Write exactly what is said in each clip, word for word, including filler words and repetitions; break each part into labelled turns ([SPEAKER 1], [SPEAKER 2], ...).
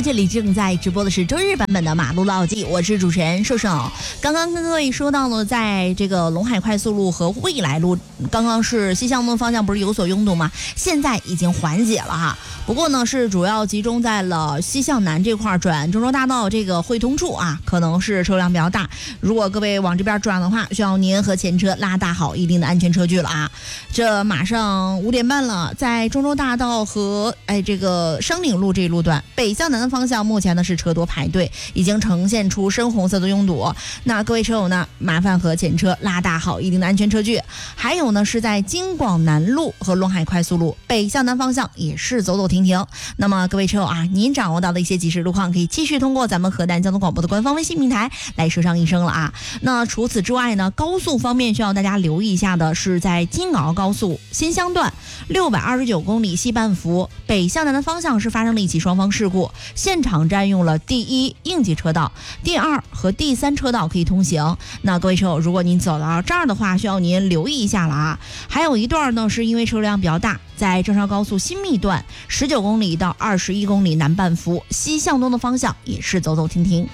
[SPEAKER 1] 的，这里正在直播的是周日版本的马路老记，我是主持人瘦瘦。刚刚跟各位说到了，在这个陇海快速路和未来路，刚刚是西向东方向不是有所拥堵吗？现在已经缓解了哈。不过呢，是主要集中在了西向南这块转中州大道这个汇通处啊，可能是车辆比较大。如果各位往这边转的话，需要您和前车拉大好一定的安全车距了啊。这马上五点半了，在中州大道和哎这个商岭路这一路段，北向南的方向目前呢是车多排队，已经呈现出深红色的拥堵。那各位车友呢，麻烦和前车拉大好一定的安全车距。还有呢，是在京广南路和陇海快速路北向南方向也是走走停停。那么各位车友啊，您掌握到的一些即时路况，可以继续通过咱们河南交通广播的官方微信平台来说上一声了啊。那除此之外呢，高速方面需要大家留意一下的是，在京澳高速新乡段六百二十九公里西半幅北向南的方向是发生了一起双方事故，现场占用了第一应急车道，第二和第三车道可以通行。那各位车友，如果您走到这儿的话，需要您留意一下了啊。还有一段呢，是因为车辆比较大，在郑绍高速新密段十九公里到二十一公里南半幅西向东的方向也是走走停停。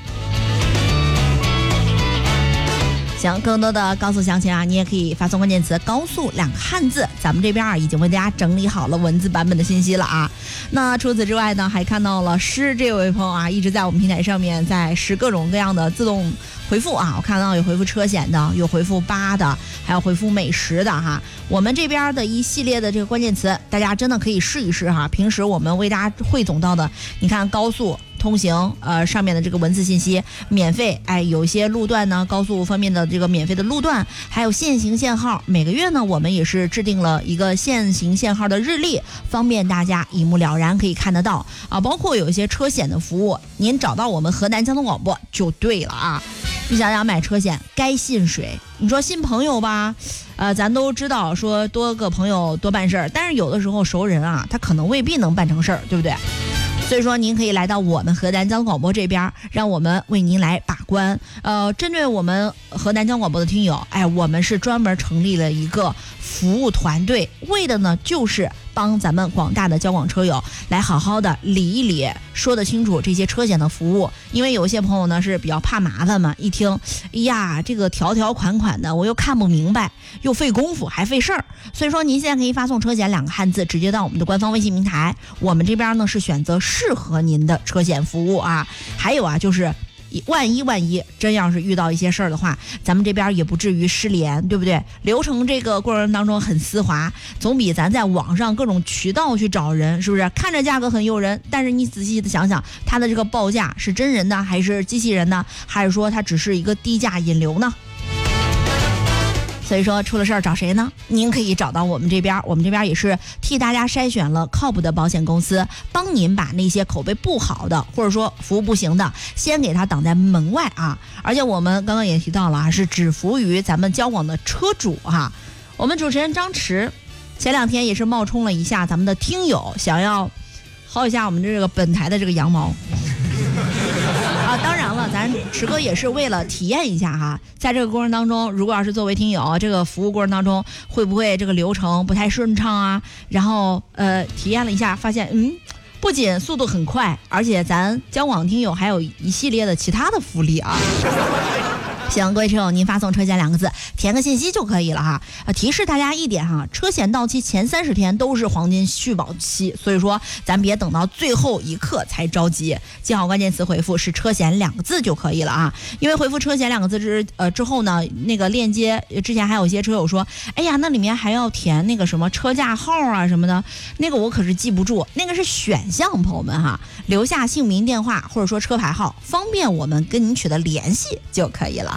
[SPEAKER 1] 行，更多的高速详情啊，你也可以发送关键词高速两个汉字，咱们这边啊已经为大家整理好了文字版本的信息了啊。那除此之外呢，还看到了诗这位朋友啊，一直在我们平台上面在试各种各样的自动回复啊，我看到有回复车险的，有回复八的，还有回复美食的哈。我们这边的一系列的这个关键词，大家真的可以试一试哈。平时我们为大家汇总到的，你看高速通行，呃，上面的这个文字信息免费，哎，有一些路段呢，高速方面的这个免费的路段，还有限行限号。每个月呢，我们也是制定了一个限行限号的日历，方便大家一目了然可以看得到啊。包括有一些车险的服务，您找到我们河南交通广播就对了啊。你想想买车险该信谁？你说信朋友吧，呃，咱都知道说多个朋友多办事儿，但是有的时候熟人啊，他可能未必能办成事儿，对不对？所以说您可以来到我们河南交通广播这边，让我们为您来把关。呃，针对我们河南交通广播的听友，哎，我们是专门成立了一个服务团队，为的呢就是帮咱们广大的交广车友来好好的理一理，说得清楚这些车险的服务。因为有些朋友呢是比较怕麻烦嘛，一听，哎呀，这个条条款款的，我又看不明白，又费功夫还费事儿。所以说您现在可以发送车险两个汉字直接到我们的官方微信平台，我们这边呢是选择适合您的车险服务啊。还有啊，就是万一万一真要是遇到一些事儿的话，咱们这边也不至于失联，对不对？流程这个过程当中很丝滑，总比咱在网上各种渠道去找人，是不是？看着价格很诱人，但是你仔细的想想，它的这个报价是真人的还是机器人的，还是说它只是一个低价引流呢？所以说出了事儿找谁呢？您可以找到我们这边，我们这边也是替大家筛选了靠谱的保险公司，帮您把那些口碑不好的或者说服务不行的先给他挡在门外啊。而且我们刚刚也提到了啊，是只服务于咱们交广的车主哈。我们主持人张弛前两天也是冒充了一下咱们的听友，想要薅一下我们这个本台的这个羊毛啊，当然了，咱池哥也是为了体验一下哈，在这个过程当中，如果要是作为听友，这个服务过程当中会不会这个流程不太顺畅啊？然后呃，体验了一下，发现嗯，不仅速度很快，而且咱交广听友还有一系列的其他的福利啊。行，各位车友，您发送车险两个字，填个信息就可以了哈。呃，提示大家一点哈，车险到期前三十天都是黄金续保期，所以说咱别等到最后一刻才着急，记好关键词回复是车险两个字就可以了啊。因为回复车险两个字之呃之后呢，那个链接之前还有一些车友说，哎呀，那里面还要填那个什么车架号啊什么的，那个我可是记不住，那个是选项，朋友们哈，留下姓名、电话或者说车牌号，方便我们跟您取得联系就可以了。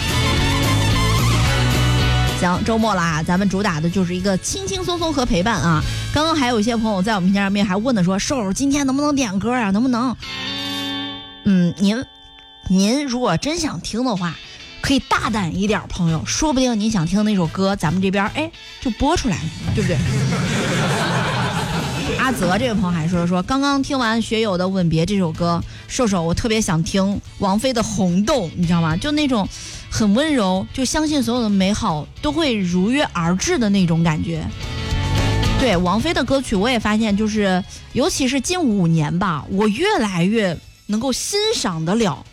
[SPEAKER 1] 行，周末了啊，咱们主打的就是一个轻轻松松和陪伴啊。刚刚还有一些朋友在我们平台上面还问的说，瘦今天能不能点歌啊？能不能？嗯，您您如果真想听的话，可以大胆一点，朋友，说不定您想听的那首歌，咱们这边哎就播出来了，对不对？阿泽这位朋友还说说，刚刚听完学友的《吻别》这首歌，瘦瘦我特别想听王菲的《红豆》，你知道吗？就那种很温柔，就相信所有的美好都会如约而至的那种感觉。 对王菲的歌曲，我也发现，就是尤其是近五年吧，我越来越能够欣赏得了